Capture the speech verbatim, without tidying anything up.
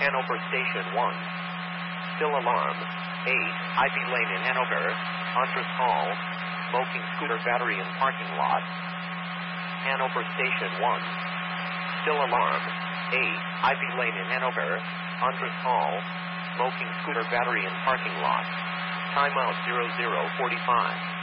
Hanover Station one. Still alarm. eight. Ivy Lane in Hanover. Hunter's Hall. Smoking scooter battery in parking lot. Hanover Station one. Still alarm. eight. Ivy Lane in Hanover. Hunter's Hall. Smoking scooter battery in parking lot. Timeout zero zero forty-five.